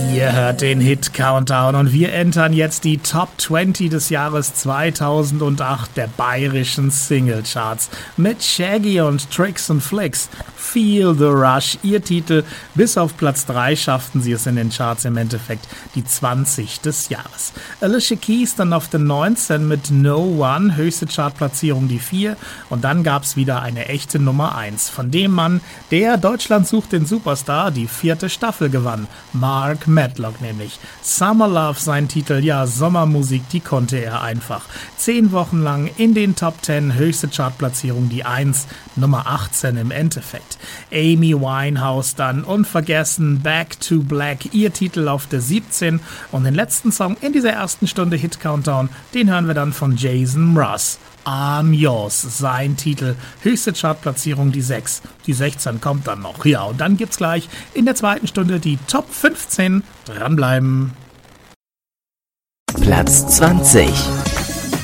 Ihr hört den Hit Countdown und wir entern jetzt die Top 20 des Jahres 2008 der bayerischen Singlecharts mit Shaggy und Tricks and Flicks. Feel the Rush, ihr Titel. Bis auf Platz 3 schafften sie es in den Charts im Endeffekt die 20 des Jahres. Alicia Keys dann auf den 19 mit No One, höchste Chartplatzierung die 4 und dann gab's wieder eine echte Nummer 1 von dem Mann, der Deutschland sucht den Superstar die 4. Staffel gewann, Mark Medlock nämlich. Summer Love sein Titel, ja Sommermusik, die konnte er einfach. 10 Wochen lang in den Top 10, höchste Chartplatzierung die 1, Nummer 18 im Endeffekt. Amy Winehouse dann unvergessen Back to Black, ihr Titel auf der 17 und den letzten Song in dieser ersten Stunde Hit Countdown, den hören wir dann von Jason Mraz. I'm Yours, sein Titel, höchste Chartplatzierung die 6, die 16 kommt dann noch, ja und dann gibt's gleich in der zweiten Stunde die Top 15, dranbleiben. Platz 20.